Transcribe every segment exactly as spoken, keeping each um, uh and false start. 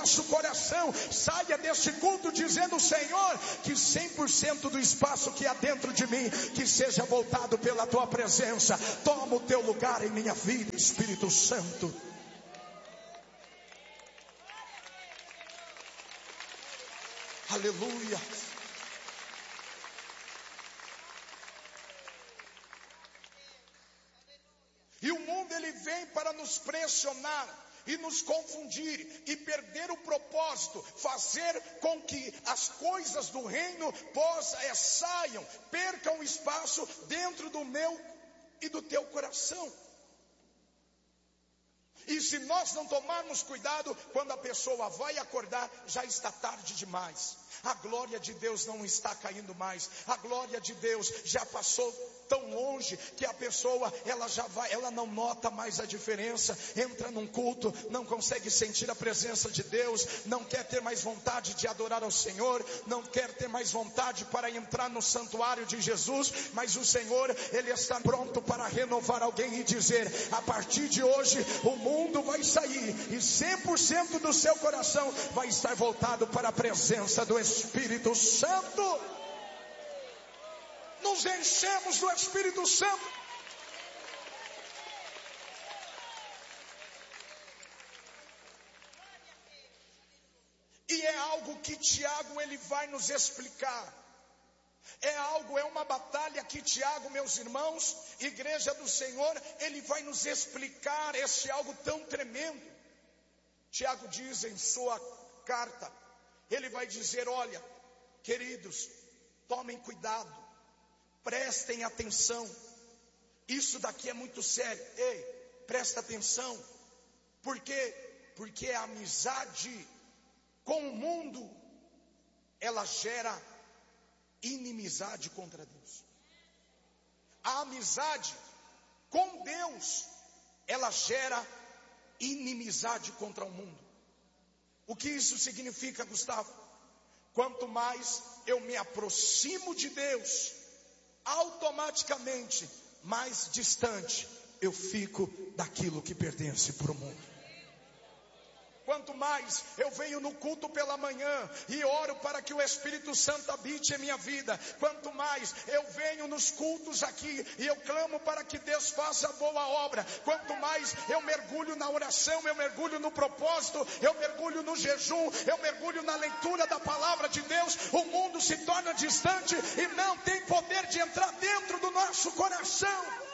nosso coração. Saia deste culto dizendo: Senhor, que cem por cento do espaço que há dentro de mim, que seja voltado pela tua presença. Toma o teu lugar em minha vida, Espírito Santo. Aleluia. E o mundo ele vem para nos pressionar e nos confundir e perder o propósito, fazer com que as coisas do reino possam, é, saiam, percam espaço dentro do meu e do teu coração. E se nós não tomarmos cuidado, quando a pessoa vai acordar, já está tarde demais. A glória de Deus não está caindo mais. A glória de Deus já passou tão longe que a pessoa, ela já vai, ela não nota mais a diferença. Entra num culto, não consegue sentir a presença de Deus, não quer ter mais vontade de adorar ao Senhor, não quer ter mais vontade para entrar no santuário de Jesus. Mas o Senhor, Ele está pronto para renovar alguém e dizer: a partir de hoje o mundo vai sair e cem por cento do seu coração vai estar voltado para a presença do Espírito Santo. Nos enchemos do Espírito Santo. E é algo que Tiago ele vai nos explicar. É algo, é uma batalha que Tiago, meus irmãos, igreja do Senhor, ele vai nos explicar esse algo tão tremendo. Tiago diz em sua carta, ele vai dizer: olha, queridos, tomem cuidado, prestem atenção, isso daqui é muito sério. Ei, presta atenção. Por quê? Porque a amizade com o mundo, ela gera inimizade contra Deus. A amizade com Deus, ela gera inimizade contra o mundo. O que isso significa, Gustavo? Quanto mais eu me aproximo de Deus, automaticamente mais distante eu fico daquilo que pertence para o mundo. Quanto mais eu venho no culto pela manhã e oro para que o Espírito Santo habite em minha vida, quanto mais eu venho nos cultos aqui e eu clamo para que Deus faça a boa obra, quanto mais eu mergulho na oração, eu mergulho no propósito, eu mergulho no jejum, eu mergulho na leitura da palavra de Deus, o mundo se torna distante e não tem poder de entrar dentro do nosso coração.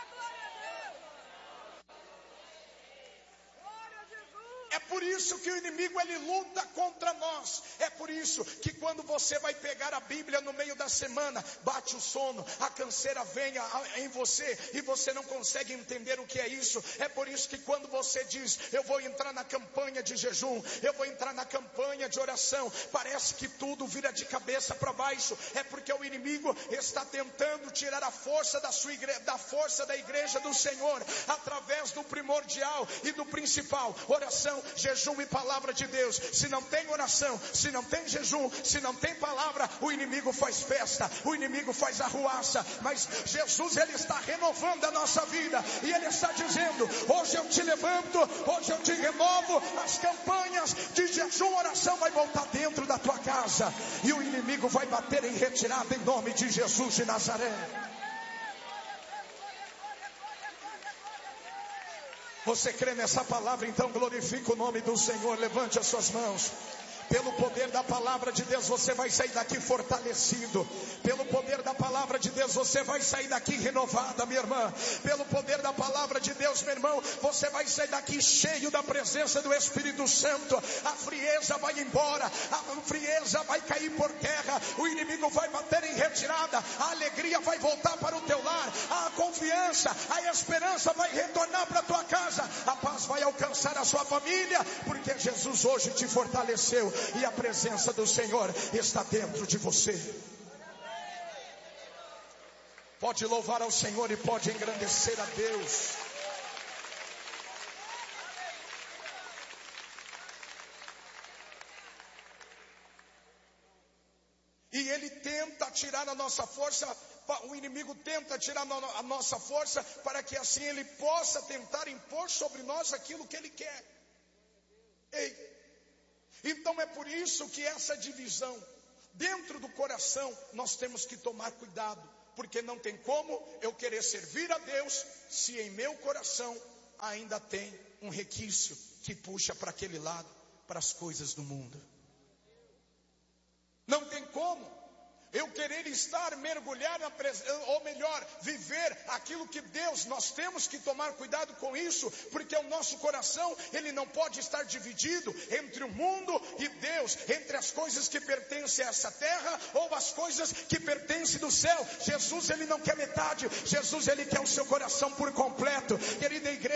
É por isso que o inimigo ele luta contra nós. É por isso que quando você vai pegar a Bíblia no meio da semana, bate o sono, a canseira vem em você e você não consegue entender o que é isso. É por isso que quando você diz: eu vou entrar na campanha de jejum, eu vou entrar na campanha de oração, parece que tudo vira de cabeça para baixo. É porque o inimigo está tentando tirar a força da sua igreja, da força da igreja do Senhor, através do primordial e do principal: oração, jejum e palavra de Deus. Se não tem oração, se não tem jejum, se não tem palavra, o inimigo faz festa, o inimigo faz arruaça. Mas Jesus ele está renovando a nossa vida e ele está dizendo: hoje eu te levanto, hoje eu te renovo. As campanhas de jejum, oração vai voltar dentro da tua casa e o inimigo vai bater em retirada em nome de Jesus de Nazaré. Você crê nessa palavra? Então glorifica o nome do Senhor. Levante as suas mãos. Pelo poder da palavra de Deus você vai sair daqui fortalecido. Pelo poder da palavra de Deus você vai sair daqui renovada, minha irmã. Pelo poder da palavra de Deus, meu irmão, você vai sair daqui cheio da presença do Espírito Santo. A frieza vai embora, a frieza vai cair por terra, o inimigo vai bater em retirada, a alegria vai voltar para o teu lar, a confiança, a esperança vai retornar para a tua casa, a paz vai alcançar a sua família, porque Jesus hoje te fortaleceu e a presença do Senhor está dentro de você. Pode louvar ao Senhor e pode engrandecer a Deus. E ele tenta tirar a nossa força, o inimigo tenta tirar a nossa força para que assim ele possa tentar impor sobre nós aquilo que ele quer. Ei, Então é por isso que essa divisão dentro do coração nós temos que tomar cuidado, porque não tem como eu querer servir a Deus se em meu coração ainda tem um requício que puxa para aquele lado, para as coisas do mundo. Não tem como eu querer estar, mergulhar na presença, ou melhor, viver aquilo que Deus, nós temos que tomar cuidado com isso, porque o nosso coração, ele não pode estar dividido entre o mundo e Deus, entre as coisas que pertencem a essa terra, ou as coisas que pertencem do céu. Jesus, ele não quer metade, Jesus, ele quer o seu coração por completo. Querida igreja,